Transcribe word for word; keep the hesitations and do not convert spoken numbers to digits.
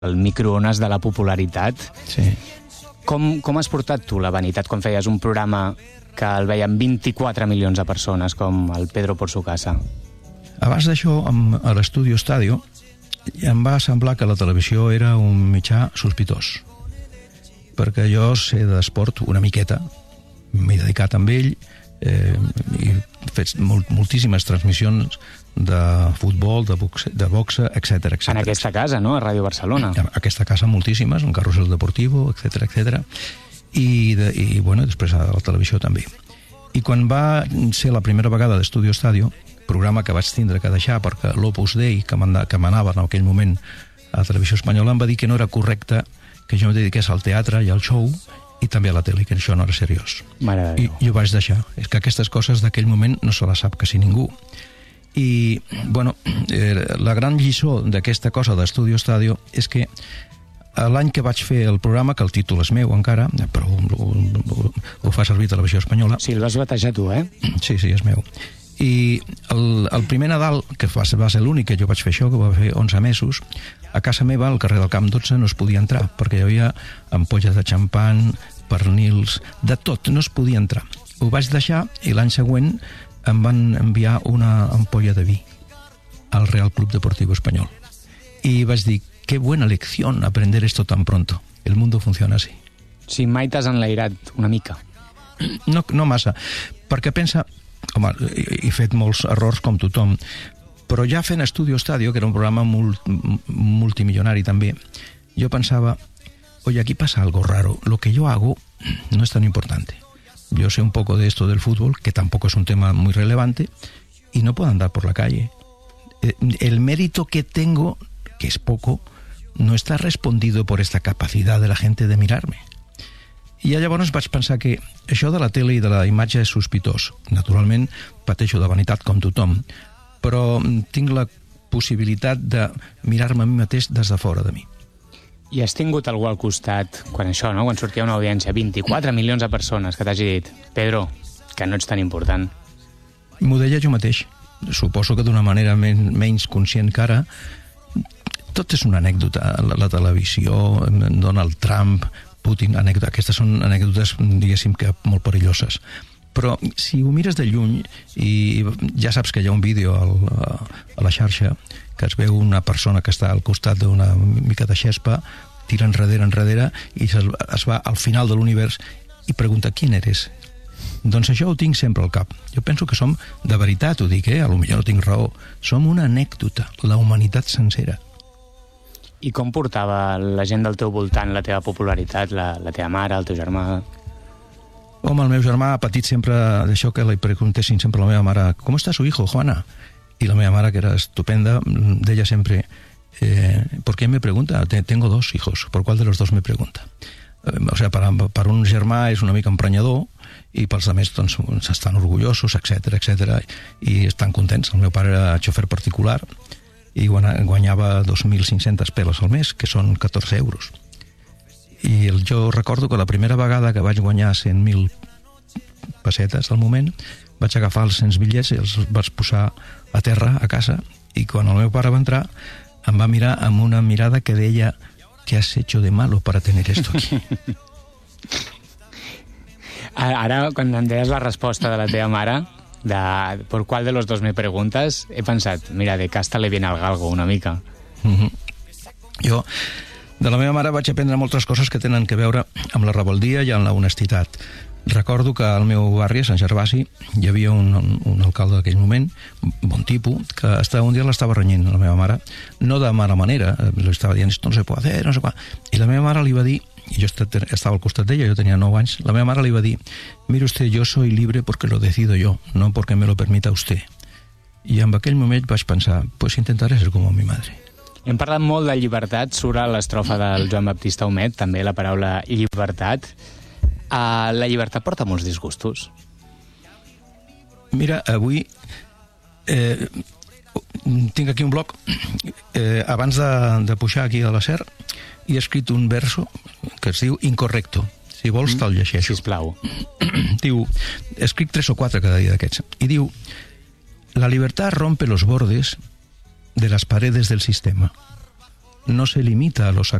el microones de la popularitat. Sí. Com, com has portat tu la vanitat quan feies un programa que el veien vint-i-quatre milions de persones, com el Pedro por su casa? Abans d'això, a l'Estudio Estadio, em va semblar que la televisió era un mitjà sospitós, perquè jo sé d'esport una miqueta, m'he dedicat amb ell, eh, he fet molt, moltíssimes transmissions de futbol, de boxe, de boxe, etcètera, etcètera. En aquesta casa, no?, a Ràdio Barcelona. En aquesta casa moltíssimes, un Carrusel Deportivo, etcètera, etcètera. I, de, i bueno, després a la televisió també. I quan va ser la primera vegada d'Estudio Estadio, programa que vaig tindre que deixar perquè l'Opus Dei, que manava en aquell moment a Televisió Espanyola, em va dir que no era correcte que jo em dediqués al teatre i al show i també a la tele, que això no era seriós. Mare de Déu. I jo vaig deixar. És que aquestes coses d'aquell moment no se les sap quasi ningú. I, bueno, eh, la gran lliçó d'aquesta cosa d'Estudio Estadio és que l'any que vaig fer el programa, que el títol és meu encara, però ho, ho, ho fa servir Televisió Espanyola. Sí, el vas batejar tu, eh? Sí, sí, és meu. I el, el primer Nadal, que va ser, va ser l'únic que jo vaig fer això, que va fer onze mesos, a casa meva, al carrer del Camp dotze, no es podia entrar, perquè hi havia ampolles de xampan, pernils, de tot, no es podia entrar. Ho vaig deixar i l'any següent em van enviar una ampolla de vi al Real Club Deportivo Espanyol. I vaig dir, qué buena lección aprender esto tan pronto. El mundo funciona así. Sí, mai t'has enlairat una mica. No, no massa, perquè pensa, home, he fet molts errors com tothom, però ja fent Estudio Estadio, que era un programa mult, multimilionari també, jo pensava, oye, aquí pasa algo raro, lo que yo hago no es tan importante. Yo sé un poco de esto del fútbol, que tampoco es un tema muy relevante, y no puedo andar por la calle. El mérito que tengo, que es poco, no està respondido por esta capacidad de la gente de mirarme. I llavors vaig pensar que això de la tele i de la imatge és sospitós. Naturalment, pateixo de vanitat com tothom, però tinc la possibilitat de mirar-me a mi mateix des de fora de mi. I has tingut algú al costat, quan això, no?, quan sortia una audiència, vint-i-quatre milions de persones, que t'hagi dit, Pedro, que no ets tan important. M'ho deia jo mateix. Suposo que d'una manera men menys conscient que ara. Tot és una anècdota. La, la televisió, Donald Trump, Putin, anècdota. Aquestes són anècdotes, diguéssim, que molt perilloses. Però si ho mires de lluny, i ja saps que hi ha un vídeo al, a la xarxa, que es veu una persona que està al costat d'una mica de xespa, tira enrere, enrere, i es, es va al final de l'univers i pregunta, ¿quién eres? Doncs això ho tinc sempre al cap. Jo penso que som, de veritat ho dic, eh? A lo millor no tinc raó, som una anècdota, la humanitat sencera. I com portava la gent del teu voltant la teva popularitat, la, la teva mare, el teu germà? Home, el meu germà ha patit sempre d'això que li preguntessin sempre a la meva mare, ¿cómo está su hijo, Juana? I la meva mare, que era estupenda, deia sempre, eh, ¿por qué me pregunta? Tengo dos hijos, ¿por cuál de los dos me pregunta? Eh, o sea, per, per un germà és una mica emprenyador, i pels altres doncs, estan orgullosos, etcètera, etcètera, i estan contents. El meu pare era xofer particular i guanyava dos mil cinc-centes peles al mes, que són catorze euros. I el, jo recordo que la primera vegada que vaig guanyar cent mil pessetes al moment, vaig agafar els cent bitllets i els vaig posar a terra, a casa, i quan el meu pare va entrar em va mirar amb una mirada que deia, ¿qué has hecho de malo para tener esto aquí? Ara, quan em deies la resposta de la teva mare, de por cuál de los dos me preguntas, he pensat, mira, de casta le viene al galgo una mica. Mm-hmm. Jo, de la meva mare vaig aprendre moltes coses que tenen que veure amb la rebeldia i amb la honestitat. Recordo que al meu barri, a Sant Gervasi, hi havia un, un alcalde d'aquell moment, bon tipus, que estava, un dia l'estava renyent a la meva mare, no de mala manera, li estava dient, esto no se puede hacer, no sé què. I la meva mare li va dir, i jo estava al costat d'ella, jo tenia nou anys, la meva mare li va dir, mire usted, yo soy libre porque lo decido yo, no porque me lo permita usted. I en aquell moment vaig pensar, pues intentaré ser como mi madre. Hem parlat molt de llibertat, surt a l'estrofa del Joan Baptista Humet, també la paraula llibertat. Uh, la llibertat porta molts disgustos. Mira, avui eh, tinc aquí un bloc, eh, abans de, de pujar aquí a la S E R, he escrit un verso que es diu Incorrecto. Si vols, te'l llegeixo. Sisplau. Diu, escric tres o quatre cada dia d'aquests. I diu, la libertad rompe los bordes de las paredes del sistema. no se limita a los